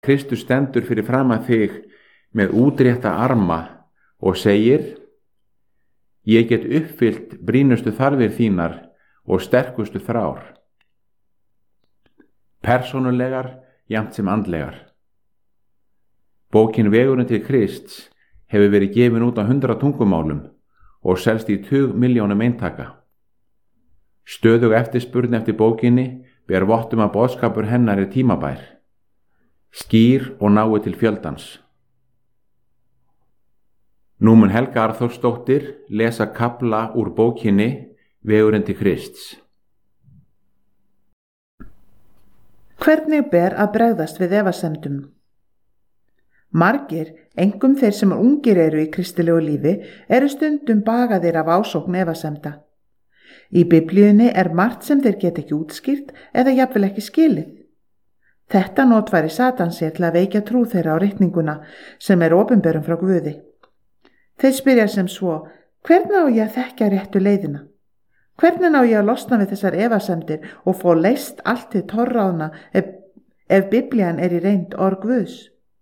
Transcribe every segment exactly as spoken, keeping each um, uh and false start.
Kristus stendur fyrir framan þig með útrétta arma og segir: Ég get uppfyllt brýnustu þarfir þínar og sterkustu þrár, persónulegar jafnt sem andlegar. Bókin Vegurinn til Krists hefur verið gefin út á hundrað tungumálum og selst í tug milljónum eintaka. Stöðug eftirspurn eftir bókinni ber vott um að boðskapur hennar er tímabær, skýr og nái til fjöldans. Nú mun Helga Arnþórsdóttir lesa kafla úr bókinni Vegurinn til Krists. Hvernig ber að bregðast við efasemdum? Margir, einkum þeir sem ungir eru í kristilegu lífi, eru stundum bagaðir af ásókn efasemda. Í Biblíunni er margt sem þeir geta ekki útskýrt eða jafnvel ekki skilið. Þetta notfæri Satan sér til að veikja trú þeirra á ritninguna sem er opinberum frá Guði. Þeir spyrja sem svo: hvernig á ég að þekkja réttu leiðina? Hvernig á ég að losna við þessar efasemdir og fá leyst allt til torráðna ef, ef Biblían er í reynd orð Guðs?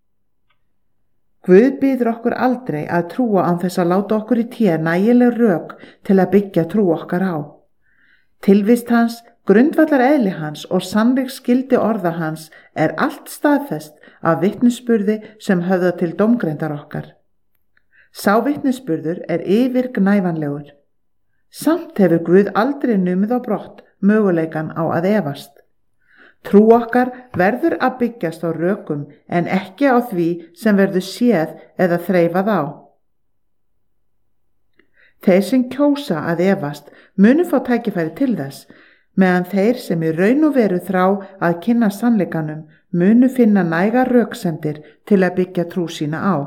Guð biður okkur aldrei að trúa án þess að láta okkur í té nægileg rök til að byggja trú okkar á. Tilvist hans, grundvallar eðli hans og sannleik skildi orða hans er allt staðfest af vitnisburði sem höfða til dómgreindar okkar. Sá vitnisburður er yfirgnæfanlegur. Samt hefur Guð aldrei numið á brott möguleikan á að efast. Trú okkar verður að byggjast á rökum en ekki á því sem verður séð eða þreifað á. Þeir sem kjósa að efast munu fá tækifæri til þess, meðan þeir sem í raun og veru þrá að kynna sannleikanum munu finna nægar röksemdir til að byggja trú sína á.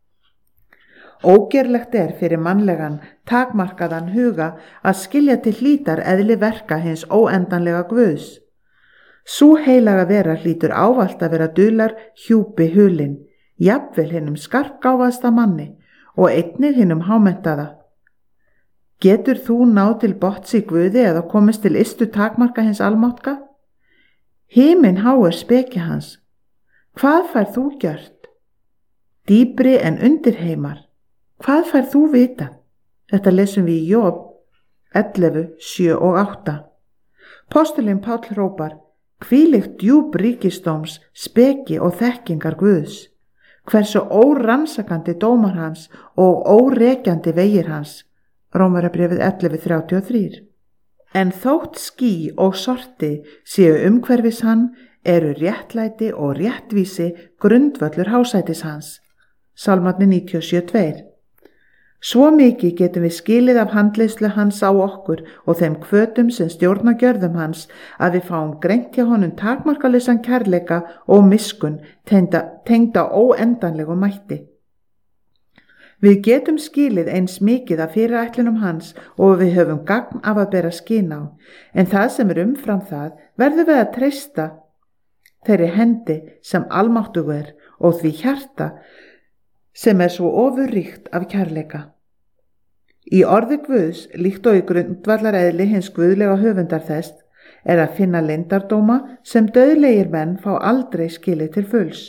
Ógerlegt er fyrir mannlegan, takmarkaðan huga að skilja til hlítar eðli verka hins óendanlega Guðs. Sú heilaga vera hlýtur ávallt að vera dular hjúpi hulin, jafnvel hinum skarpgáfaðasta manni og einnig hinum hámenntaða. Getur þú náð til botns í Guði eða komist til ystu takmarka hins almátka? Himinn háir speki hans. Hvað fær þú gjört? Dýpri en undirheimar. Hvað fær þú vita? Þetta lesum við í Job ellefu, sjö og átta. Postulinn Páll hrópar: hvílíkt djúp ríkisdóms, speki og þekkingar Guðs, hversu órannsakandi dómar hans og órekjandi vegir hans. Rómverjabréfið ellefu, þrjátíu og þrjú. En þótt ský og sorti séu umhverfis hann, eru réttlæti og réttvísi grundvöllur hásætis hans. Sálmarnir níutíu og sjö, tvö. Svo mikið getum við skilið af handleiðslu hans á okkur og þeim hvötum sem stjórna gjörðum hans að við fáum greint hjá honum takmarkalausan kærleika og miskunn tengda, tengda óendanlegu mætti. Við getum skilið eins mikið af fyrirætlunum hans og við höfum gagn af að bera skyn á, en það sem er umfram það verður við að treysta þeirri hendi sem almáttugur er og því hjarta sem er svo ofurríkt af kærleika. Í orði Guðs, líkt og í grundvallareðli hins guðlega höfundar þess, er að finna leyndardóma sem dauðlegir menn fá aldrei skilið til fulls.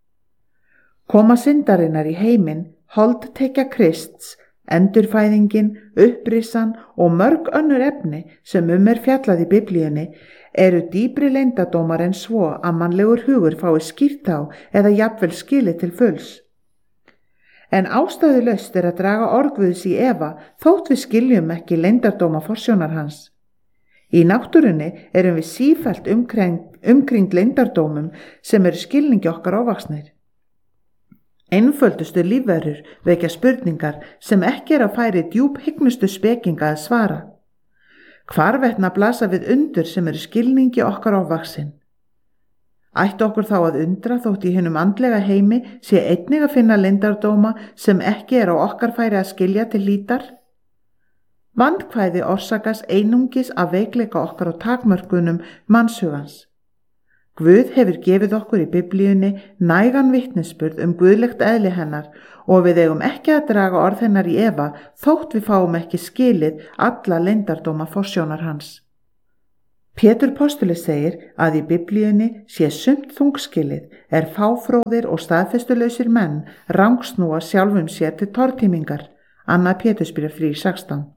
Koma syndarinnar í heiminn, holdtekja Krists, endurfæðingin, upprissan og mörg önnur efni sem um er fjallað í Biblíunni eru dýpri leyndardómar en svo að mannlegur hugur fái skýrt á eða jafnvel skilið til fulls. En ástæðulaust er að draga orð Guðs í efa þótt við skiljum ekki leyndardóma forsjónar hans. Í náttúrunni erum við sífellt umkring, umkringd leyndardómum sem eru skilningi okkar óvaxnir. Einföldustu lífverur vekja spurningar sem ekki er að færi djúp hygnustu spekinga að svara. Hvarvetna blasa við undur sem eru skilningi okkar óvaxin. Ætti okkur þá að undra þótt í hinum andlega heimi sé einnig að finna leyndardóma sem ekki er á okkar færi að skilja til hlítar? Vandkvæði orsakast einungis af veikleika okkar á takmörkunum mannshugans. Guð hefur gefið okkur í Biblíunni nægan vitnisburð um guðlegt eðli hennar og við eigum ekki að draga orð hennar í efa þótt við fáum ekki skilið alla leyndardóma forsjónar hans. Pétur postuli segir að í Biblíunni sé sumt þungskilið er fáfróðir og staðfestulausir menn rangsnúa sjálfum sér til tortímingar, annað Pétursbréf þrjú sextán.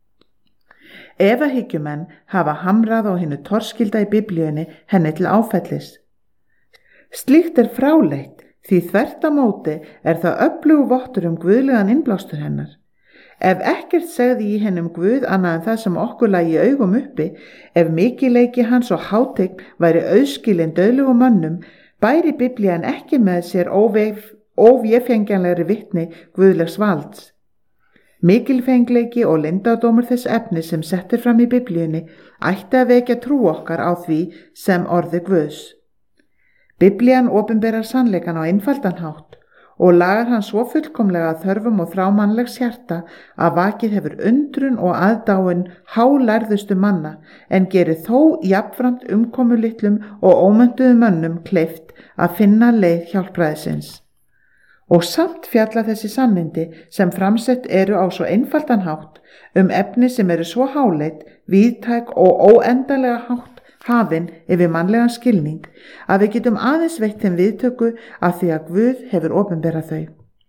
Efahyggjumenn hafa hamrað á hinu torskilda í Biblíunni henni til áfellis. Slíkt er fráleitt því þvert á móti er það öflugur vottur um guðlegan innblástur hennar. Ef ekkert segði í henni um Guð annað en það sem okkur lagi augum uppi, ef mikilleiki hans og hátign væri auðskilin dauðlegum mönnum, bæri Biblían ekki með sér óvéfengjanlegri vitni guðlegs valds. Mikilfengleiki og leyndardómur þess efnis sem settir fram í Biblíunni ætti að vekja trú okkar á því sem orði Guðs. Biblían opinberar sannleikan á einfaldan hátt og lagar hann svo fullkomlega að þörfum og þrámannlegs hjarta að vakið hefur undrun og aðdáin hálærðustu manna en gerir þó jafnframt umkomulitlum og ómönduðum mönnum kleift að finna leið hjálpræðisins. Og samt fjalla þessi sannindi sem framsett eru á svo einfaldan hátt um efni sem eru svo háleit, víðtæk og óendanlega hátt hafin yfir mannlegan skilning að við getum aðeins veitt þeim viðtöku af því að Guð hefur opinberað þau.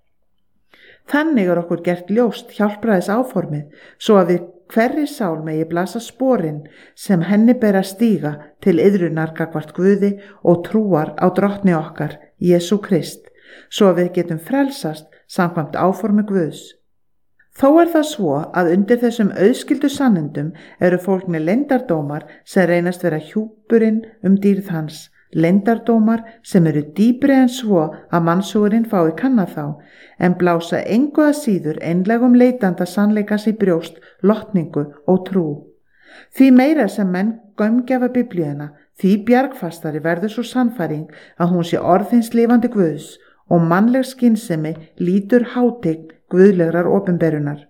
Þannig er okkur gert ljóst hjálpræðis áformið svo að við hverri sál megi blasa sporin sem henni ber að stíga til iðrunar gagnvart Guði og trúar á drottni okkar, Jesú Krist, svo að við getum frelsast samkvæmt áformi Guðs. Þó er það svo að undir þessum auðskildu sannindum eru fólknir leyndardómar sem reynast vera hjúpurinn um dýrð hans, leyndardómar sem eru dýpri en svo að mannshugurinn fái kanna þá, en blása engu að síður einlegum leitanda sannleikas í brjóst, lotningu og trú. Því meira sem menn gaumgjafa Biblíuna, því bjargfastari verður svo sannfæring að hún sé orð hins lifandi Guðs og mannleg skynsemi lítur hátign guðlegrar opinberunar.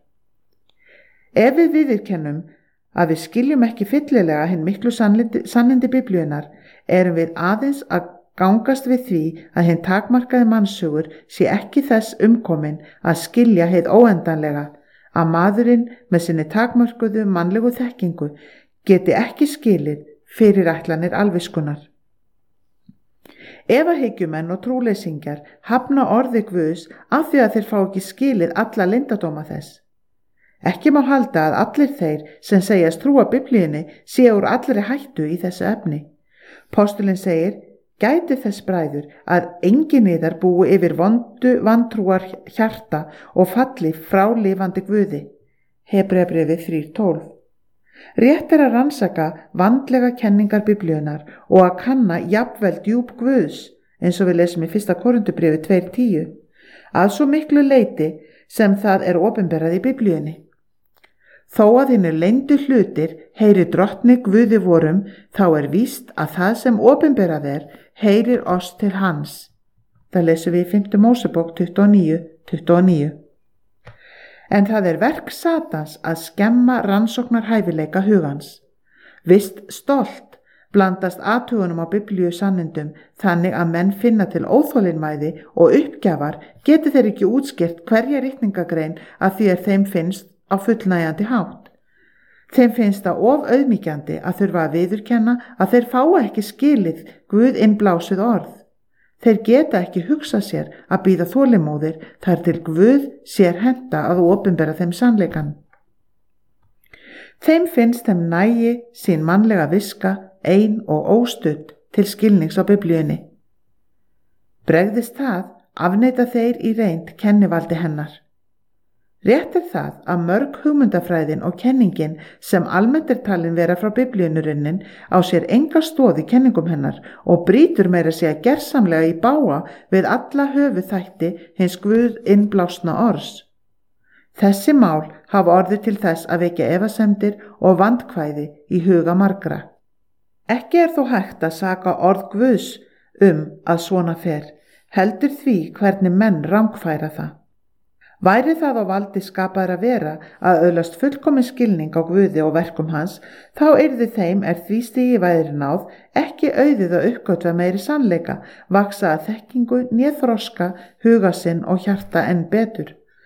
Ef við viðurkennum að við skiljum ekki fyllilega hinn miklu sannindi, sannindi Biblíunar, erum við aðeins að gangast við því að hinn takmarkaði mannshugur sé ekki þess umkomin að skilja hið óendanlega, að maðurinn með sinni takmarkuðu mannlegu þekkingu geti ekki skilið fyrir ætlanir alviskunar. Efahyggjumenn og trúleysingjar hafna orði Guðs af því að þeir fá ekki skilið alla leyndardóma þess. Ekki má halda að allir þeir sem segjast trúa Biblíunni séu úr allri hættu í þessu efni. Postulinn segir, gæti þess bræður að enginn yðar búi yfir vondu vantrúar hjarta og falli frá lifandi Guði. Hebreabréfið þrjú tólf. Rétt er að rannsaka vandlega kenningar Biblíunar og að kanna jafnvel djúp Guðs, eins og við lesum í fyrsta Korintubréfi tvö tíu, að svo miklu leyti sem það er opinberað í Biblíunni. Þó að hinir leyndu hlutir heyri drottni Guði vorum, þá er víst að það sem opinberað er heyrir oss til hans. Það lesum við í fimmta Mósebók tuttugu og níu tuttugu og níu. En það er verk Satans að skemma rannsóknar hæfileika hugans. Vist stolt blandast athugunum á Biblíu sannindum þannig að menn finna til óþolinmæði og uppgjafar geti þeir ekki útskýrt hverja ritningagrein að því er þeim finnst á fullnægjandi hátt. Þeim finnst það of auðmýkjandi að þurfa að viðurkenna að þeir fá ekki skilið Guð innblásið orð. Þeir geta ekki hugsað sér að bíða þolinmóðir þar til Guð sér henta að opinbera þeim sannleikan. Þeim finnst þeim nægi sín mannlega viska ein og óstudd til skilnings á Biblíunni. Bregðist það, afneita þeir í reynd kennivaldi hennar. Rétt er það að mörg hugmyndafræðin og kenningin sem almennt er talin vera frá Biblíunurunnin á sér enga stoð í kenningum hennar og brýtur meira segja gersamlega í bága við alla höfuðþætti hins Guð innblásna orðs. Þessi mál hafa orðið til þess að vekja efasemdir og vandkvæði í huga margra. Ekki er þó hægt að saka orð Guðs um að svona fer, heldur því hvernig menn rangfæra það. Væri það á valdi skapaðra vera að öðlast fullkomin skilning á Guði og verkum hans, þá yrði þeim er því stigi væri náð ekki auðið að uppgötva meiri sannleika, vaksa að þekkingu, né þroska, huga sinn og hjarta enn betur.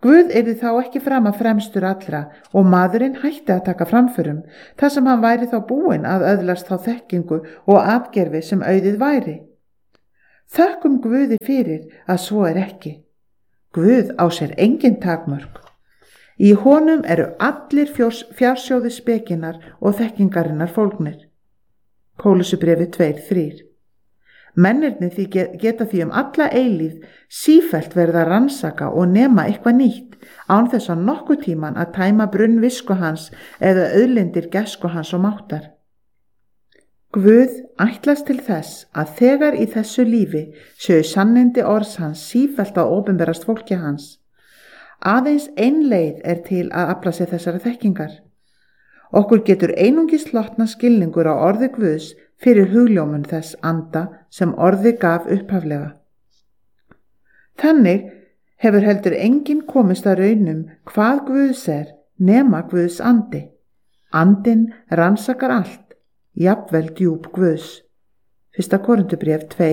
Guð yrði þá ekki fram að fremstur allra og maðurinn hætti að taka framförum, þar sem hann væri þá búinn að öðlast þá þekkingu og atgerfi sem auðið væri. Þökkum Guði fyrir að svo er ekki. Guð á sér engin takmörk. Í honum eru allir fjársjóði spekinnar og þekkingarinnar fólgnir. Kólusubréfi tvö þrjú. Mennirnir því geta því um alla eilíð sífellt verið að rannsaka og nema eitthvað nýtt án þess að nokkuð tíman að tæma brunn visku hans eða auðlindir gæsku hans og máttar. Guð ætlast til þess að þegar í þessu lífi séu sannindi orðs hans sífellt að opinberast fólki hans. Aðeins ein leið er til að afla sér þessara þekkingar. Okkur getur einungis hlotna skilningur á orði Guðs fyrir hugljómun þess anda sem orði gaf upphaflega. Þannig hefur heldur enginn komist að raunum hvað Guðs er nema Guðs andi. Andinn rannsakar allt, jafnvel djúp Guðs. Fyrsta Korintubréf tvö,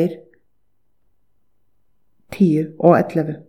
tíu og ellefu.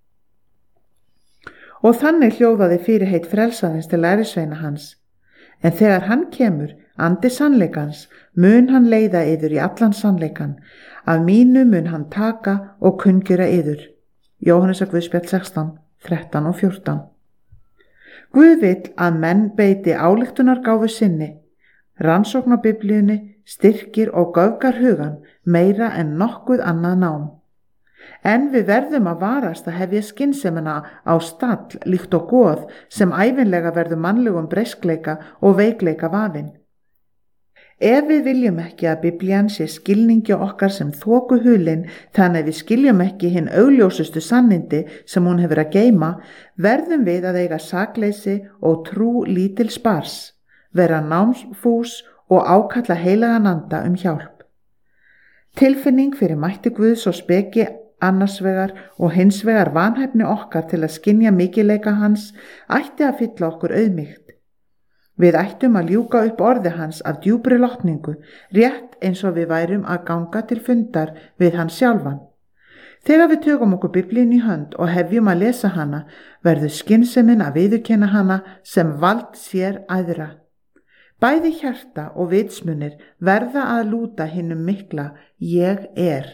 Og þannig hljóðaði fyrirheit frelsaðins til lærisveina hans. En þegar hann kemur, andi sannleikans, mun hann leiða yður í allan sannleikan, af mínu mun hann taka og kunngjöra yður. Jóhannesarguðspjall sextán, þrettán og fjórtán. Guð vill að menn beiti ályktunargáfu sinni, rannsókn á Biblíunni, styrkir og göfgar hugan meira en nokkuð annað nám. En við verðum að varast að hefja skynsemina á stall líkt og goð sem ævinlega verður mannlegum breyskleika og veikleika vafinn. Ef við viljum ekki að Biblían sé skilningi okkar sem þoku hulin, þannig að við skiljum ekki hinn augljósustu sannindi sem hún hefur að geyma, verðum við að eiga sakleysi og trú lítil spars, vera námsfús og ákalla heilagan anda um hjálp. Tilfinning fyrir mætti Guðs og speki annars vegar og hins vegar vanhæfni okkar til að skynja mikilleika hans ætti að fylla okkur auðmýkt. Við ættum að ljúka upp orði hans af djúpri lotningu, rétt eins og við værum að ganga til fundar við hans sjálfan. Þegar við tökum okkur Biblíun í hönd og hefjum að lesa hana, verður skynsemin að viðurkenna hana sem vald sér æðra. Bæði hjarta og vitsmunir verða að lúta hinum mikla ég er.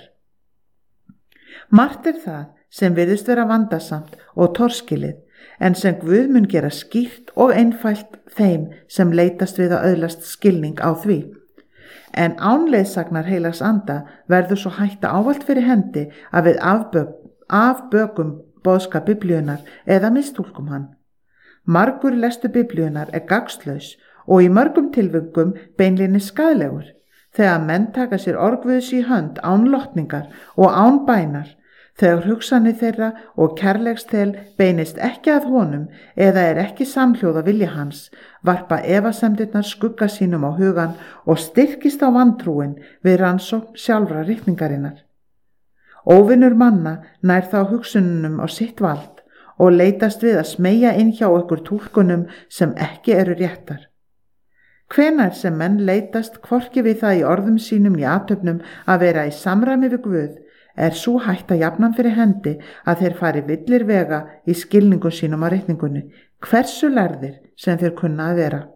Margt er það sem virðist vera vandasamt og torskilið, en sem Guð mun gera skýrt og einfalt þeim sem leitast við að öðlast skilning á því. En án leiðsagnar heilags anda verður svo hætta ávallt fyrir hendi að við afbök, afbökum boðskap Biblíunar eða mistúlkum hann. Margur lestur Biblíunar er gagnslaus og í mörgum tilvikum beinlínis skaðlegur. Þegar menn taka sér orgvöðs í hönd án lotningar og án bænar, þegar hugsanir þeirra og kærleikstel beinist ekki að honum eða er ekki samhljóða vilja hans, varpa efasemdirnar skugga sínum á hugan og styrkist á vantrúin við rannsókn sjálfra ritningarinnar. Óvinur manna nær þá hugsununum á sitt vald og leitast við að smeygja inn hjá okkur túlkunum sem ekki eru réttar. Hvenær sem menn leitast hvorki við það í orðum sínum í athöfnum að vera í samræmi við Guð, er svo hætta jafnan fyrir hendi að þeir fari villir vega í skilningu sínum á ritningunni, hversu lærðir sem þeir kunna að vera.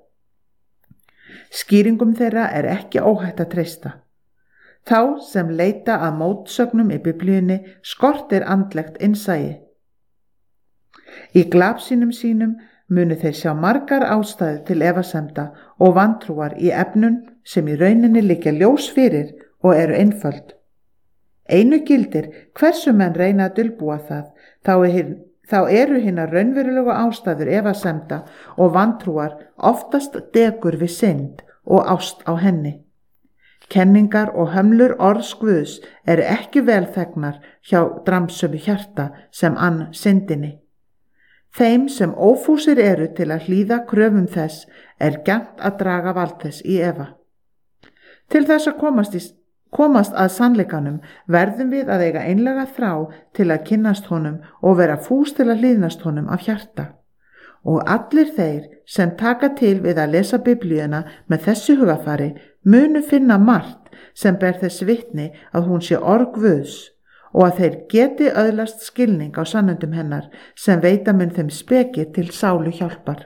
Skýringum þeirra er ekki óhætt að treysta. Þá sem leita að mótsögnum í Biblíunni skortir andlegt innsæi. Í glapsínum sínum munu þeir sjá margar ástæður til efasemda og vantrúar í efnum sem í rauninni liggja ljós fyrir og eru einföld. Einu gildir hversu menn reyna að dulbúa það, þá, er, þá eru hinnar raunverulegu ástæður efasemda og vantrúar oftast degur við synd og ást á henni. Kenningar og hömlur orðs Guðs eru ekki velþegnar hjá dramsömu hjarta sem ann syndinni. Þeim sem ófúsir eru til að hlýða kröfum þess er gjarnt að draga vald þess í efa. Til þess að komast, í, komast að sannleikanum verðum við að eiga einlega þrá til að kynnast honum og vera fús til að hlýðnast honum af hjarta. Og allir þeir sem taka til við að lesa Biblíuna með þessu hugafari munu finna margt sem ber þess vitni að hún sé orð Guðs og að þeir geti öðlast skilning á sannindum hennar sem veita mun þeim speki til sálu hjálpar.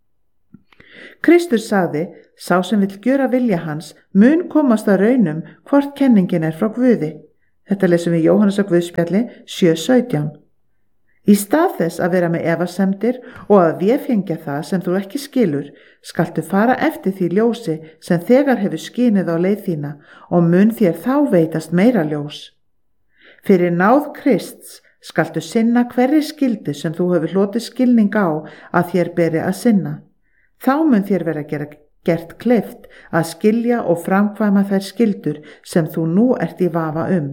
Kristur sagði, sá sem vill gjöra vilja hans mun komast að raunum hvort kenningin er frá Guði. Þetta lesum við Jóhannesar Guðspjalli sjö sautján. Í stað þess að vera með efasemdir og að véfengja það sem þú ekki skilur, skaltu fara eftir því ljósi sem þegar hefur skínið á leið þína og mun þér þá veitast meira ljós. Fyrir náð Krists skaltu sinna hverri skyldu sem þú hefur hlotið skilning á að þér beri að sinna. Þá mun þér vera gera, gert kleift að skilja og framkvæma þær skyldur sem þú nú ert í vafa um.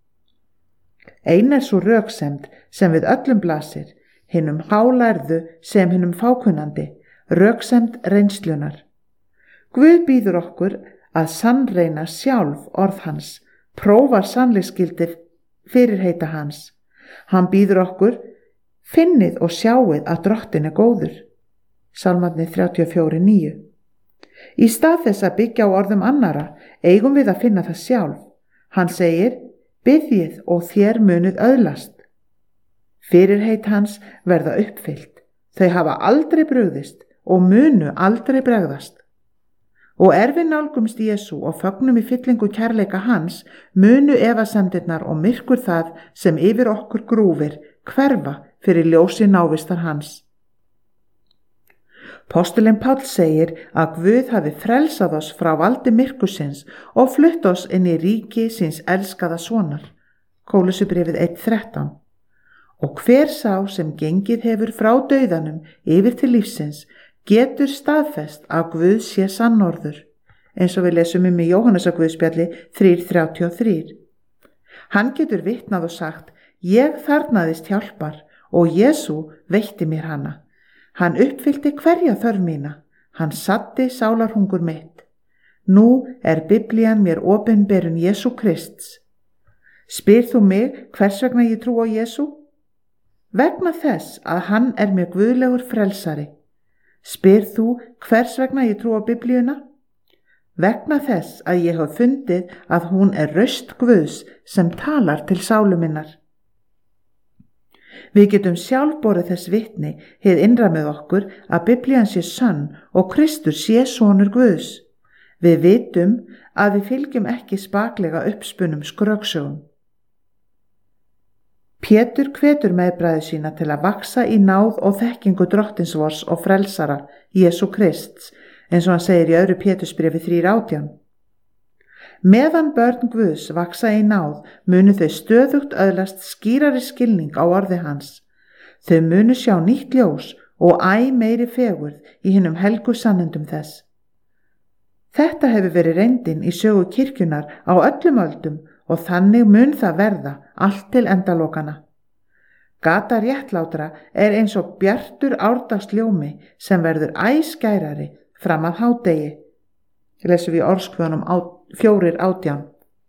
Ein er svo röksemd sem við öllum blasir, hinum hálærðu sem hinum fákunnandi, röksemd reynslunar. Guð býður okkur að sannreina sjálf orð hans, prófa sannleiksgildi fyrirheita hans. Hann býður okkur, finnið og sjáið að drottin er góður. Sálmarnir þrjátíu og fjögur níu. Í stað þess að byggja á orðum annara, eigum við að finna það sjálf. Hann segir, biðjið og þér munuð öðlast. Fyrirheit hans verða uppfyllt. Þau hafa aldrei brugðist og munu aldrei bregðast. Og er við nálgumst Jesú og fögnum í fyllingu kærleika hans, munu efasemdirnar og myrkur það sem yfir okkur grúfir hverfa fyrir ljósi návistar hans. Postulinn Páll segir að Guð hafi frelsað oss frá valdi myrkursins og flutt oss inn í ríki síns elskaða sonar. Kólusubréfið eitt þrettán. Og hver sá sem gengið hefur frá dauðanum yfir til lífsins getur staðfest að Guð sé sannorður, eins og við lesum um í Jóhannesar Guðspjalli þrjú þrjátíu og þrjú. Hann getur vitnað og sagt, ég þarnaðist hjálpar og Jesú veitti mér hana. Hann uppfyllti hverja þörf mína, hann satti sálarhungur mitt. Nú er Biblían mér opinberun Jesú Krists. Spyr þú mig hvers vegna ég trú á Jesú? Vegna þess að hann er mér guðlegur frelsari. Spyr þú hvers vegna ég trú á Biblíuna? Vegna þess að ég hef fundið að hún er raust Guðs sem talar til sálu minnar. Við getum sjálf borið þess vitni, hið innra með okkur, að Biblían sé sönn og Kristur sé sonur Guðs. Við vitum að við fylgjum ekki spaklega uppspunum skröksögum. Pétur hvetur meðbræður sína til að vaksa í náð og þekkingu drottins vors og frelsara, Jesú Krists, eins og hann segir í öðru Pétursbréfi þrjú átján. Meðan börn Guðs vaksa í náð, munu þau stöðugt öðlast skýrari skilning á orði hans. Þau munu sjá nýtt ljós og æ meiri fegurð í hinum helgu sannindum þess. Þetta hefur verið reyndin í sögu kirkjunar á öllum öldum og þannig mun það verða allt til endalokana. Gata réttlátra er eins og bjartur árdagsljómi sem verður æ skærari fram að hádegi. Lesum við orðskvönum á fjórir átján.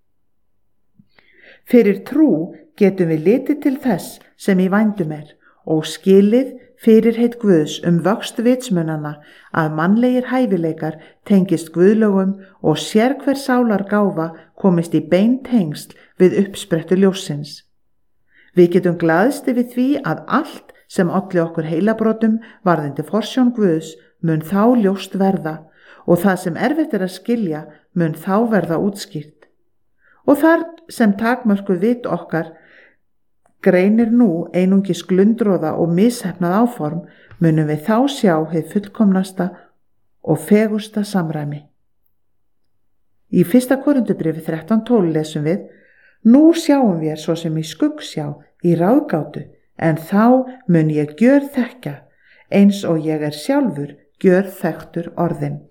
Fyrir trú getum við litið til þess sem í vændum er og skilið fyrirheit Guðs um vöxt vitsmunana að mannlegir hæfileikar tengist guðlögum og sérhver sálar gáfa komist í bein tengsl við uppsprettu ljóssins. Við getum glaðst yfir því að allt sem olli okkur heilabrotum varðandi forsjón Guðs mun þá ljóst verða og það sem erfitt er að skilja mun þá verða útskýrt. Og þar sem takmörku vit okkar greinir nú einungis glundróða og mishefnað áform, munum við þá sjá hið fullkomnasta og fegursta samræmi. Í fyrsta Korintubréfi þrettán tólf lesum við, nú sjáum við svo sem í skuggsjá í ráðgátu, en þá mun ég gjör þekka, eins og ég er sjálfur gjör þekktur orðin.